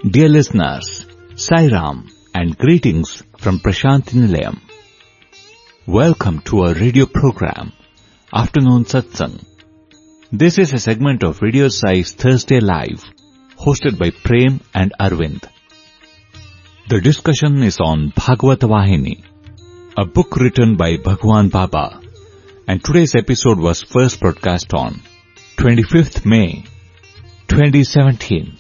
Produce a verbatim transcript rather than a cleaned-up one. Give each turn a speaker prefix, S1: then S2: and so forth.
S1: Dear listeners, Sai Ram and greetings from Prashanthi Nilayam. Welcome to our radio program, Afternoon Satsang. This is a segment of Radio Sai's Thursday Live, hosted by Prem and Arvind. The discussion is on Bhagavata Vahini, a book written by Bhagwan Baba, and today's episode was first broadcast on twenty-fifth May, twenty seventeen.